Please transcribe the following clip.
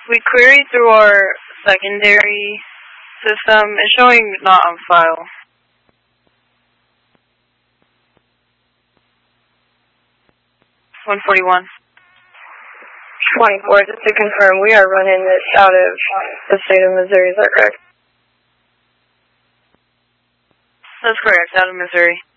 We queried through our secondary system. It's showing not on file. $141. 24, just to confirm, we are running this out of the state of Missouri, is that correct? That's correct, out of Missouri.